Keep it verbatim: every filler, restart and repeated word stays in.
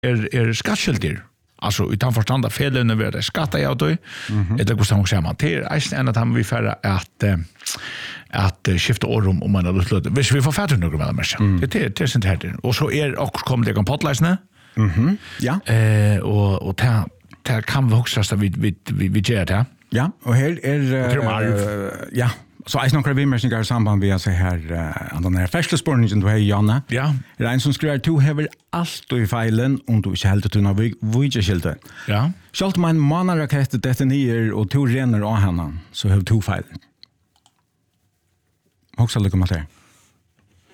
är är skattskyldig. Alltså utan förstånd att felen över det skatta jag då. Eller hur ska säga man till är en att han vi för att att skifta årum om man har lust. Hvis vi får fatta några med mer. Det är det är sånt här. Och så är också kommer det kompotläsna. Mhm. Ja. Eh och och ta ta kan vi också så vi vi vi vi gör det. Ja, och här är ja. Så är några vimmersningar i samband med att säga här uh, den här färstelspårningen du har Janne. Ja. Det är en som skriver to have allt i feilen om du inte helt att kunna vujja skilta. Ja. Skalt man manaraket detta nyer och to renner av henne så har du feilen. Också lycka med det.